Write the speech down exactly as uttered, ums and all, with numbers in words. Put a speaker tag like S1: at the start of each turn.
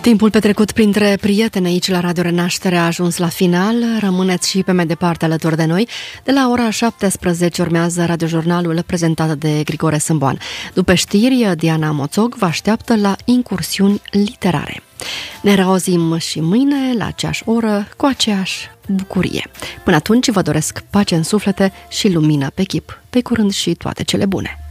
S1: Timpul petrecut printre prieteni aici la Radio Renaștere a ajuns la final. Rămâneți și pe mai departe alături de noi. De la ora șaptesprezece urmează radiojurnalul prezentat de Grigore Sâmboan. După știri, Diana Moțog vă așteaptă la incursiuni literare. Ne reauzim și mâine la aceeași oră cu aceeași bucurie. Până atunci vă doresc pace în suflete și lumină pe chip. Pe curând și toate cele bune!